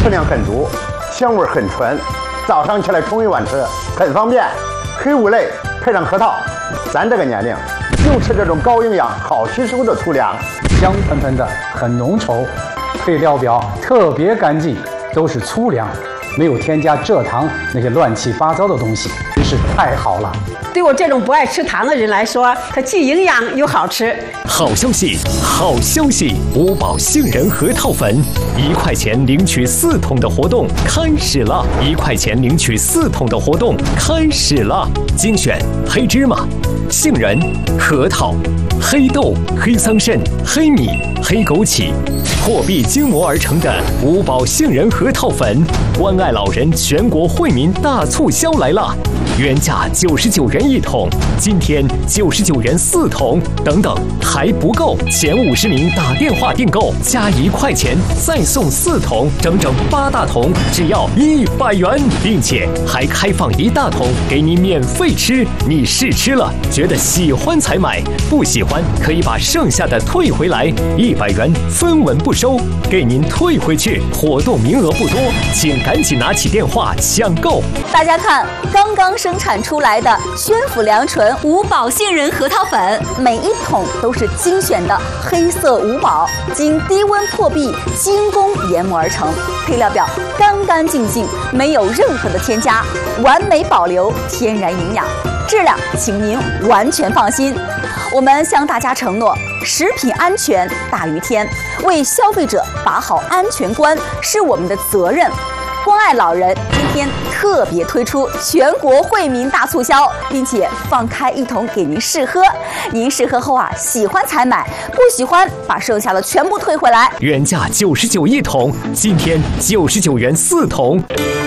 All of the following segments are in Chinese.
质量很足，香味很纯，早上起来冲一碗吃很方便。黑五类配上核桃，咱这个年龄就吃这种高营养、好吸收的粗粮， 香喷喷的，很浓稠，配料表特别干净，都是粗粮，没有添加蔗糖那些乱七八糟的东西，真是太好了。 对我这种不爱吃糖的人来说，它既营养又好吃。 好消息，好消息！五宝杏仁核桃粉，1块钱领取4桶的活动开始了！1块钱领取4桶的活动开始了！精选黑芝麻、杏仁、核桃、黑豆、黑桑葚、黑米、黑枸杞，破壁精磨而成的五宝杏仁核桃粉，关爱老人全国惠民大促销来了！原价99元1桶，今天99元4桶，等等还不够，前50名打电话订购加1块钱再送4桶，整整8大桶，只要100元，并且还开放1大桶给您免费吃。你试吃了，觉得喜欢才买，不喜欢可以把剩下的退回来，100元分文不收，给您退回去。活动名额不多，请赶紧拿起电话抢购。 大家看，刚刚生产出来的宣府良醇五宝杏仁核桃粉，每一桶都是精选的黑色五宝，经低温破壁精工研磨而成，配料表干干净净，没有任何的添加，完美保留天然营养，质量请您完全放心。我们向大家承诺，食品安全大于天，为消费者把好安全关是我们的责任。关爱老人今天特别推出全国惠民大促销，并且放开1桶给您试喝，您试喝后啊，喜欢才买，不喜欢把剩下的全部退回来。 原价991桶，今天99元4桶。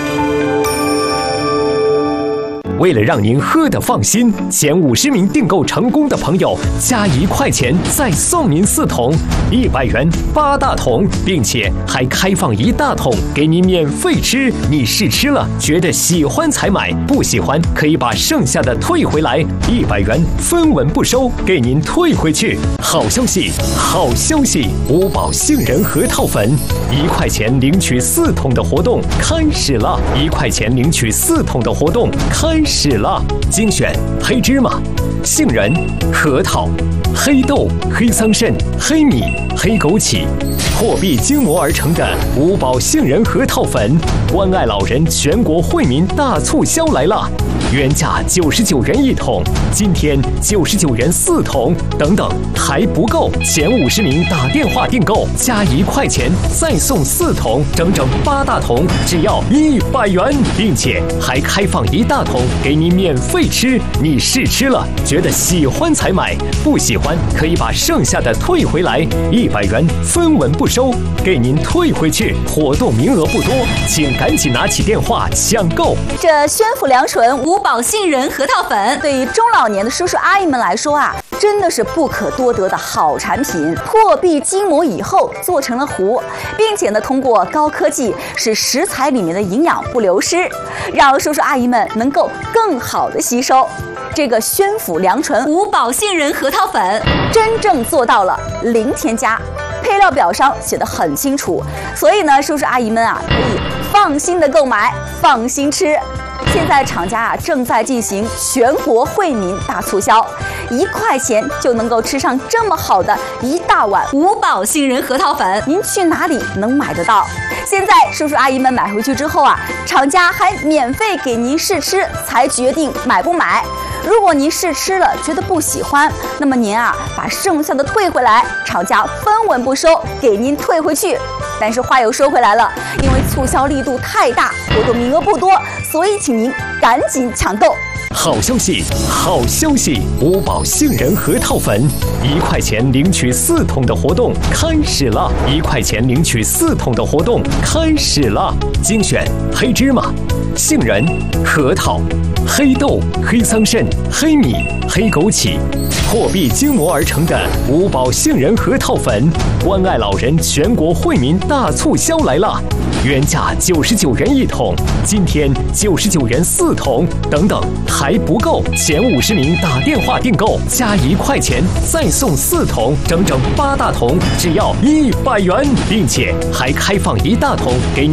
为了让您喝得放心，前50名订购成功的朋友加1块钱再送您4桶，100元8大桶，并且还开放1大桶给您免费吃。你试吃了，觉得喜欢才买，不喜欢可以把剩下的退回来，100元分文不收，给您退回去。好消息，好消息！五宝杏仁核桃粉，1块钱领取4桶的活动开始了！1块钱领取4桶的活动开始了！精选黑芝麻、杏仁、核桃、黑豆、黑桑葚、黑米、黑枸杞，破壁精磨而成的五宝杏仁核桃粉，关爱老人全国惠民大促销来了！原价99元1桶，今天99元4桶，等等还不够，前50名打电话订购加1块钱再送4桶，整整8大桶，只要100元，并且还开放1大桶给您免费吃。你试吃了，觉得喜欢才买，不喜欢可以把剩下的退回来，100元分文不收，给您退回去。活动名额不多，请赶紧拿起电话抢购。 这宣府良醇五宝杏仁核桃粉，对于中老年的叔叔阿姨们来说啊，真的是不可多得的好产品。破壁精磨以后做成了糊，并且呢，通过高科技使食材里面的营养不流失，让叔叔阿姨们能够更好的吸收。这个宣府良醇五宝杏仁核桃粉真正做到了零添加，配料表上写得很清楚，所以呢，叔叔阿姨们啊，可以放心的购买，放心吃。现在厂家啊正在进行全国惠民大促销，1块钱就能够吃上这么好的一大碗五宝杏仁核桃粉，您去哪里能买得到？现在叔叔阿姨们买回去之后啊，厂家还免费给您试吃，才决定买不买。如果您试吃了觉得不喜欢，那么您啊把剩下的退回来，厂家分文不收，给您退回去。但是话又说回来了，因为促销力度太大，活动名额不多，所以请您赶紧抢购。 好消息，好消息！五宝杏仁核桃粉，1块钱领取4桶的活动开始了！1块钱领取4桶的活动开始了！精选黑芝麻、杏仁、核桃、黑豆、黑桑葚、黑米、黑枸杞，破壁精磨而成的五宝杏仁核桃粉，关爱老人全国惠民大促销来了！原价99元1桶，今天99元4桶，等等还不够，前50名打电话订购加1块钱再送4桶，整整8大桶，只要100元，并且还开放1大桶给您